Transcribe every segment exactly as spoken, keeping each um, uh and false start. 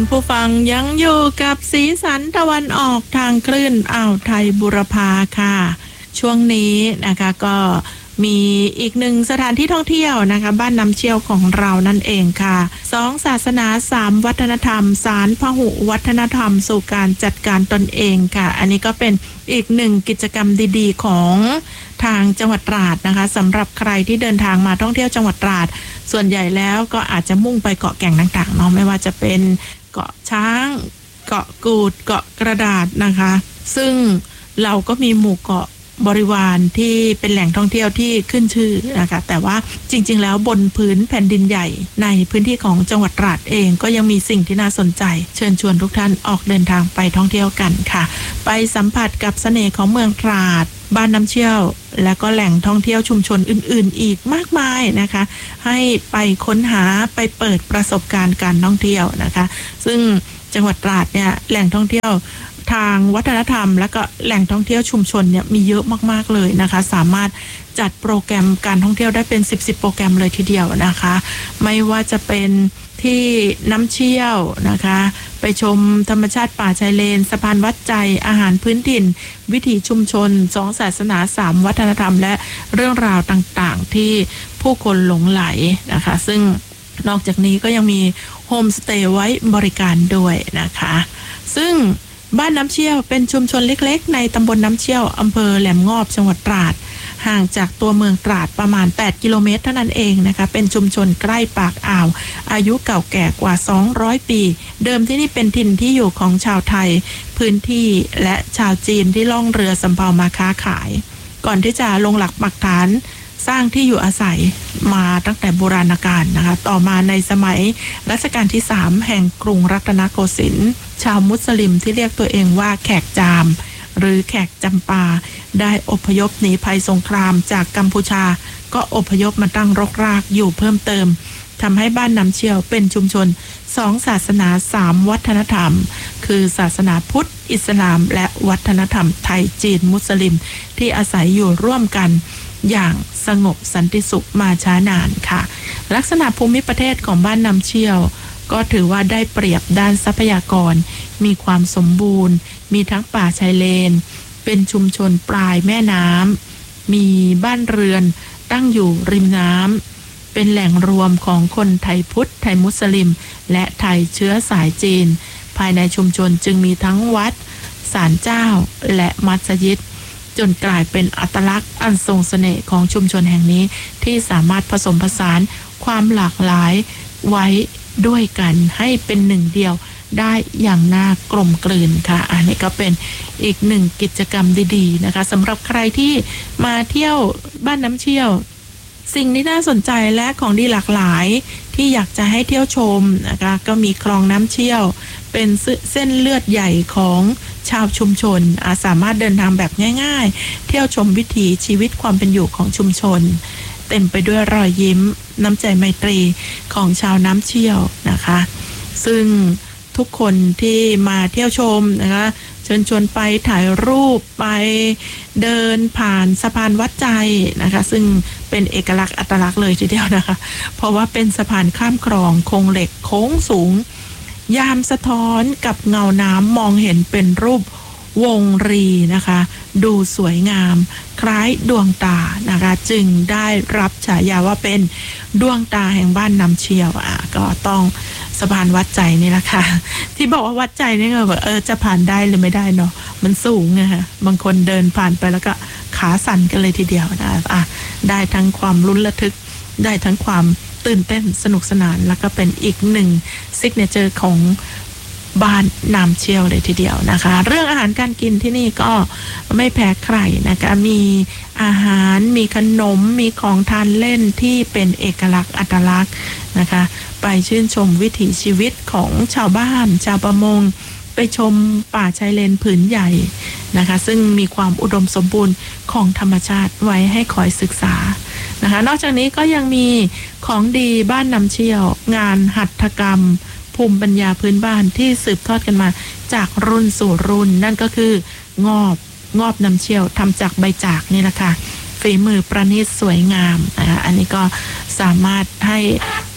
ผู้ฟังยังอยู่กับสีสันตะวันออกทางคลื่นอ่าวไทยบุรพาค่ะช่วงนี้นะคะก็มีอีกหนึ่งสถานที่ท่องเที่ยวนะคะบ้านน้ำเชี่ยวของเรานั่นเองค่ะสองศาสนาสามวัฒนธรรมสารพหุวัฒนธรรมสู่การจัดการตนเองค่ะอันนี้ก็เป็นอีกหนึ่งกิจกรรมดีๆของทางจังหวัดตราดนะคะสำหรับใครที่เดินทางมาท่องเที่ยวจังหวัดตราดส่วนใหญ่แล้วก็อาจจะมุ่งไปเกาะแก่งต่างๆเนาะไม่ว่าจะเป็นเกาะช้างเกาะกูดเกาะกระดาษนะคะซึ่งเราก็มีหมู่เกาะบริวารที่เป็นแหล่งท่องเที่ยวที่ขึ้นชื่อนะคะแต่ว่าจริงๆแล้วบนพื้นแผ่นดินใหญ่ในพื้นที่ของจังหวัดตราดเองก็ยังมีสิ่งที่น่าสนใจเชิญชวนทุกท่านออกเดินทางไปท่องเที่ยวกันค่ะไปสัมผัสกับเสน่ห์ของเมืองตราดบ้านน้ำเชี่ยวและก็แหล่งท่องเที่ยวชุมชนอื่นๆอีกมากมายนะคะให้ไปค้นหาไปเปิดประสบการณ์การท่องเที่ยวนะคะซึ่งจังหวัดตราดเนี่ยแหล่งท่องเที่ยวทางวัฒนธรรมและก็แหล่งท่องเที่ยวชุมชนเนี่ยมีเยอะมากๆเลยนะคะสามารถจัดโปรแกรมการท่องเที่ยวได้เป็นสิบสิบโปรแกรมเลยทีเดียวนะคะไม่ว่าจะเป็นที่น้ำเชี่ยวนะคะไปชมธรรมชาติป่าชายเลนสะพานวัดใจอาหารพื้นถิ่นวิถีชุมชนสองศาสนาสามวัฒนธรรมและเรื่องราวต่างๆที่ผู้คนหลงไหลนะคะซึ่งนอกจากนี้ก็ยังมีโฮมสเตย์ไว้บริการด้วยนะคะซึ่งบ้านน้ำเชี่ยวเป็นชุมชนเล็กๆในตำบลน้ำเชี่ยวอำเภอแหลมงอบจังหวัดตราดห่างจากตัวเมืองตราดประมาณแปดกิโลเมตรเท่านั้นเองนะคะเป็นชุมชนใกล้ปากอ่าวอายุเก่าแก่กว่าสองร้อยปีเดิมที่นี่เป็นถิ่นที่อยู่ของชาวไทยพื้นที่และชาวจีนที่ล่องเรือสำเภามาค้าขายก่อนที่จะลงหลักปักฐานสร้างที่อยู่อาศัยมาตั้งแต่โบราณกาลนะคะต่อมาในสมัยรัชกาลที่สามแห่งกรุงรัตนโกสินทร์ชาวมุสลิมที่เรียกตัวเองว่าแขกจามหรือแขกจำปาได้อพยพหนีภัยสงครามจากกัมพูชาก็อพยพมาตั้งรกรากอยู่เพิ่มเติมทำให้บ้านน้ำเชี่ยวเป็นชุมชนสองศาสนาสามวัฒนธรรมคือศาสนาพุทธอิสลามและวัฒนธรรมไทยจีนมุสลิมที่อาศัยอยู่ร่วมกันอย่างสงบสันติสุขมาช้านานค่ะลักษณะภูมิประเทศของบ้านน้ำเชี่ยวก็ถือว่าได้เปรียบด้านทรัพยากรมีความสมบูรณ์มีทั้งป่าชายเลนเป็นชุมชนปลายแม่น้ำมีบ้านเรือนตั้งอยู่ริมน้ำเป็นแหล่งรวมของคนไทยพุทธไทยมุสลิมและไทยเชื้อสายจีนภายในชุมชนจึงมีทั้งวัดศาลเจ้าและมัสยิดจนกลายเป็นอัตลักษณ์อันทรงเสน่ห์ของชุมชนแห่งนี้ที่สามารถผสมผสานความหลากหลายไว้ด้วยกันให้เป็นหนึ่งเดียวได้อย่างน่ากลมกลืนค่ะอันนี้ก็เป็นอีกหนึ่งกิจกรรมดีๆนะคะสำหรับใครที่มาเที่ยวบ้านน้ำเชี่ยวสิ่งที่น่าสนใจและของดีหลากหลายที่อยากจะให้เที่ยวชมนะคะก็มีคลองน้ำเชี่ยวเป็นเส้นเลือดใหญ่ของชาวชุมชนสามารถเดินทางแบบง่ายๆเที่ยวชมวิถีชีวิตความเป็นอยู่ของชุมชนเต็มไปด้วยรอยยิ้มน้ำใจไมตรีของชาวน้ำเชี่ยวนะคะซึ่งทุกคนที่มาเที่ยวชมนะคะเชิญชวนไปถ่ายรูปไปเดินผ่านสะพานวัดใจนะคะซึ่งเป็นเอกลักษณ์อัตลักษณ์เลยทีเดียวนะคะเพราะว่าเป็นสะพานข้ามคลองโครงเหล็กโค้งสูงยามสะท้อนกับเงาน้ำมองเห็นเป็นรูปวงรีนะคะดูสวยงามคล้ายดวงตานะคะจึงได้รับฉายาว่าเป็นดวงตาแห่งบ้านน้ำเชี่ยวอ่ะก็ต้องสะพานวัดใจนี่แหละค่ะที่บอกว่าวัดใจนี่ก็แบบเออจะผ่านได้หรือไม่ได้เนาะมันสูงไงฮะบางคนเดินผ่านไปแล้วก็ขาสั่นกันเลยทีเดียวนะอ่ะได้ทั้งความลุ้นระทึกได้ทั้งความตื่นเต้นสนุกสนานแล้วก็เป็นอีกหนึ่งซิกเนเจอร์ของบ้านน้ำเชี่ยวเลยทีเดียวนะคะเรื่องอาหารการกินที่นี่ก็ไม่แพ้ใครนะคะมีอาหารมีขนมมีของทานเล่นที่เป็นเอกลักษณ์อัตลักษณ์นะคะไปชื่นชมวิถีชีวิตของชาวบ้านชาวประมงไปชมป่าชายเลนผืนใหญ่นะคะซึ่งมีความอุดมสมบูรณ์ของธรรมชาติไว้ให้คอยศึกษานะคะนอกจากนี้ก็ยังมีของดีบ้านน้ำเชี่ยวงานหัตถกรรมภูมิปัญญาพื้นบ้านที่สืบทอดกันมาจากรุ่นสู่รุ่นนั่นก็คืองอบงอบน้ำเชี่ยวทำจากใบจากนี่แหละค่ะฝีมือประณีตสวยงามนะคะอันนี้ก็สามารถให้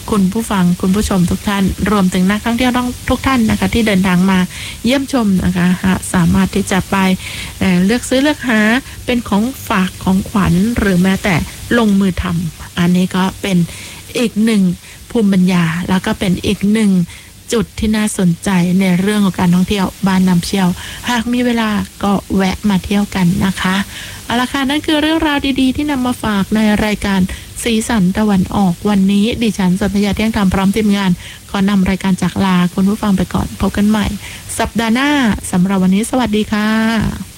คุณผู้ฟังคุณผู้ชมทุกท่านรวมถึงนักท่องเที่ยวทุกท่านนะคะที่เดินทางมาเยี่ยมชมนะคะสามารถที่จะไป เอ่อ เลือกซื้อเลือกหาเป็นของฝากของขวัญหรือแม้แต่ลงมือทำอันนี้ก็เป็นอีกหนึ่งภูมิปัญญาแล้วก็เป็นอีกหนึ่งจุดที่น่าสนใจในเรื่องของการท่องเที่ยวบ้านน้ำเชี่ยวหากมีเวลาก็แวะมาเที่ยวกันนะคะเอาละค่ะนั่นคือเรื่องราวดีๆที่นำมาฝากในรายการสีสันตะวันออกวันนี้ดิฉันสนธยาเที่ยงธรรมพร้อมทีมงานขอนำรายการจากลาคุณผู้ฟังไปก่อนพบกันใหม่สัปดาห์หน้าสำหรับวันนี้สวัสดีค่ะ